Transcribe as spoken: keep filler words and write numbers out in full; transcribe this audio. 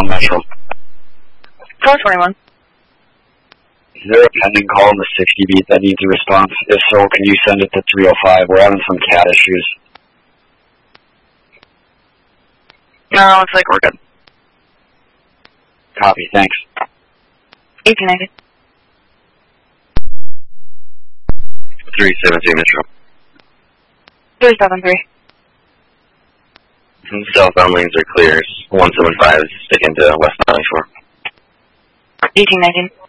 Metro. four twenty-one. Is there a pending call in the sixty beat that needs a response? If so, can you send it to three oh five? We're having some cat issues. No, looks like we're good. Copy, thanks. eighteen ninety. three seventeen Metro. three seven three. Southbound lanes are clear. one seven five is sticking to west ninety-four. eighteen nineteen.